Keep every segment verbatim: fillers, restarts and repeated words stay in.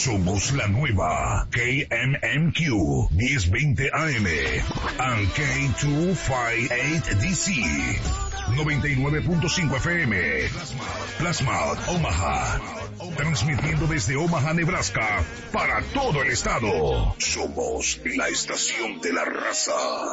Somos la nueva K M M Q diez veinte A M and K doscientos cincuenta y ocho D C noventa y nueve punto cinco F M. Plasma Omaha. Transmitiendo desde Omaha, Nebraska, para todo el estado. Somos la estación de la raza.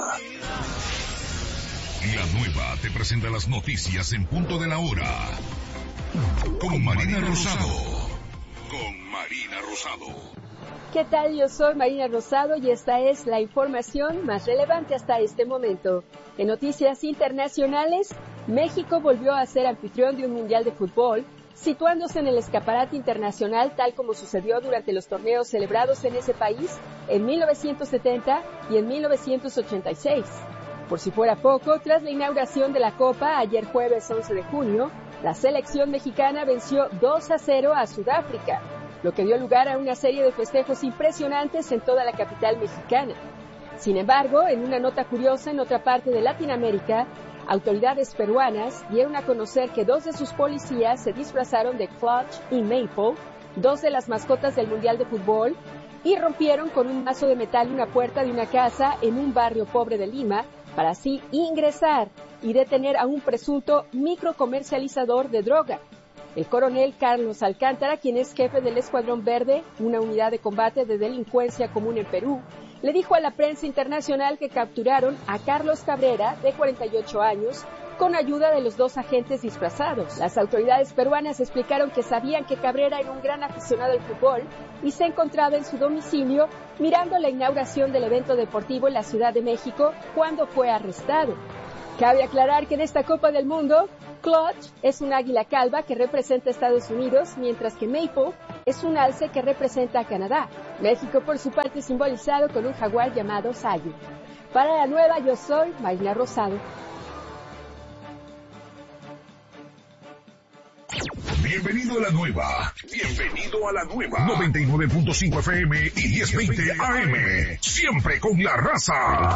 La nueva te presenta las noticias en punto de la hora. Con Marina Rosado. Con Marina Rosado. ¿Qué tal? Yo soy Marina Rosado y esta es la información más relevante hasta este momento. En noticias internacionales, México volvió a ser anfitrión de un mundial de fútbol, situándose en el escaparate internacional tal como sucedió durante los torneos celebrados en ese país en mil novecientos setenta y en mil novecientos ochenta y seis. Por si fuera poco, tras la inauguración de la Copa ayer jueves once de junio, la selección mexicana venció dos a cero a Sudáfrica, lo que dio lugar a una serie de festejos impresionantes en toda la capital mexicana. Sin embargo, en una nota curiosa en otra parte de Latinoamérica, autoridades peruanas dieron a conocer que dos de sus policías se disfrazaron de Clutch y Maple, dos de las mascotas del Mundial de Fútbol, y rompieron con un mazo de metal una puerta de una casa en un barrio pobre de Lima, para así ingresar y detener a un presunto microcomercializador de droga. El coronel Carlos Alcántara, quien es jefe del Escuadrón Verde, una unidad de combate de delincuencia común en Perú, le dijo a la prensa internacional que capturaron a Carlos Cabrera, de cuarenta y ocho años, con ayuda de los dos agentes disfrazados. Las autoridades peruanas explicaron que sabían que Cabrera era un gran aficionado al fútbol y se encontraba en su domicilio mirando la inauguración del evento deportivo en la Ciudad de México cuando fue arrestado. Cabe aclarar que en esta Copa del Mundo, Clutch es un águila calva que representa a Estados Unidos, mientras que Maple es un alce que representa a Canadá. México, por su parte, simbolizado con un jaguar llamado Sayu. Para la nueva, yo soy Marina Rosado. Bienvenido a la nueva. Bienvenido a la nueva. noventa y nueve punto cinco F M y diez veinte A M. Siempre con la raza.